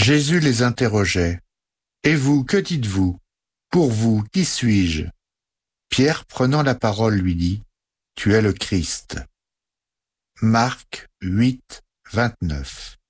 Jésus les interrogeait. « Et vous, que dites-vous? Pour vous, qui suis-je » Pierre, prenant la parole, lui dit « Tu es le Christ. » Marc 8, 29.